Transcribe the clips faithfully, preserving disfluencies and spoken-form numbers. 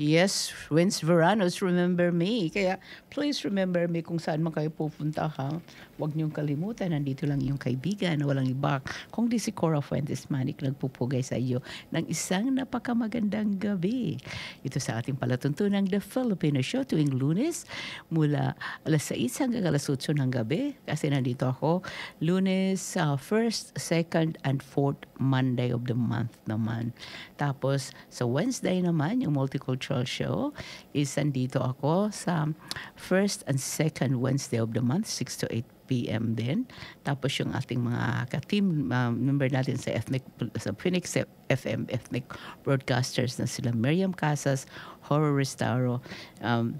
Yes, Vince Veranos, remember me. Kaya please remember me kung saan man kayo pupunta ha. Huwag niyong kalimutan, nandito lang yung kaibigan, walang iba. Kung di si Cora Fuentes Manic nagpupugay sa iyo ng isang napakamagandang gabi. Ito sa ating palatuntunang The Filipino Show tuwing Lunes mula alas sais hanggang alas otso ng gabi. Kasi nandito ako Lunes, uh, first, second, and fourth Monday of the month naman. Tapos sa Wednesday naman, yung Multicultural Show is nandito ako sa first and second Wednesday of the month, six to eight p.m. din. Tapos yung ating mga ka-team uh, member natin sa ethnic sa Phoenix F M ethnic broadcasters na sila Miriam Casas, Horror Restauro, um,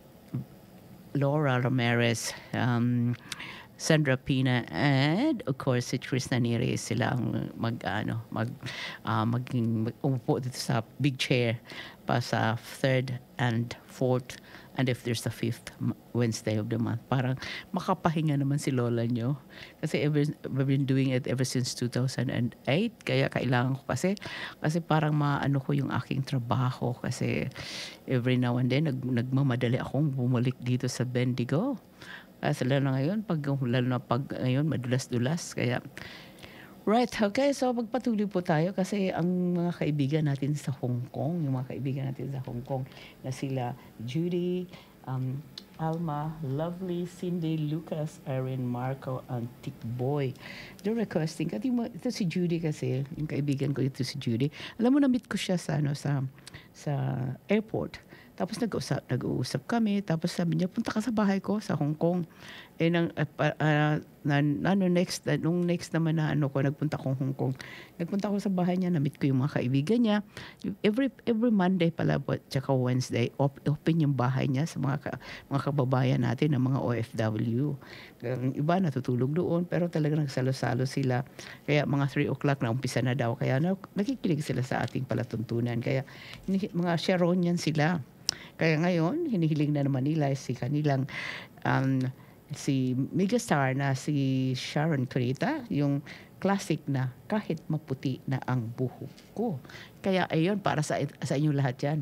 Laura Ramirez, um, Sandra Pina, and of course si Chris Naniri, sila ang mag ano mag uh, maging mag, umupo dito sa big chair pa sa third and fourth, and if there's a fifth Wednesday of the month, parang makapahinga naman si Lola nyo kasi ever, we've been doing it ever since two thousand eight, kaya kailangan ko kasi kasi parang maano ko yung aking trabaho kasi every now and then nag, nagmamadali akong bumalik dito sa Bendigo. Kasi lalo na ngayon, pag, lalo na pag ngayon, madulas-dulas. Kaya, right, okay. So, magpatuloy po tayo kasi ang mga kaibigan natin sa Hong Kong, yung mga kaibigan natin sa Hong Kong na sila Judy, um, Alma, Lovely, Cindy, Lucas, Erin, Marco, and Tick Boy. They're requesting. Kasi ito si Judy kasi, yung kaibigan ko ito si Judy. Alam mo, na-meet ko siya sa, ano, sa, sa airport. Tapos nag-uusap, nag-uusap kami. Tapos sabi niya, punta ka sa bahay ko sa Hong Kong. Eh, nang, uh, uh, na, ano, next, uh, nung next naman na ano ko, nagpunta ko Hong Kong. Nagpunta ko sa bahay niya, na-meet ko yung mga kaibigan niya. Every every Monday pala, tsaka Wednesday, op, open yung bahay niya sa mga, ka, mga kababayan natin, ng mga O F W. Ang iba natutulog doon, pero talaga nagsalo-salo sila. Kaya mga three o'clock na umpisa na daw. Kaya na, nakikinig sila sa ating palatuntunan. Kaya mga Sharonian sila. Kaya ngayon, hinihiling na naman nila si kanilang um, si megastar na si Sharon Cuneta, yung classic na kahit maputi na ang buhok ko. Kaya ayun, para sa, sa inyong lahat yan.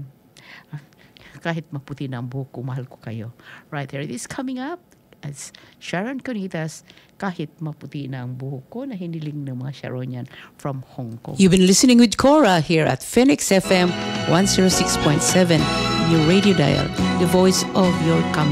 Kahit maputi na ang buhok ko, mahal ko kayo. Right here, it is coming up as Sharon Cuneta's Kahit Maputi na ang Buhok Ko, na hiniling ng mga Sharonian from Hong Kong. You've been listening with Cora here at Phoenix F M one oh six point seven, your radio dial, the voice of your community.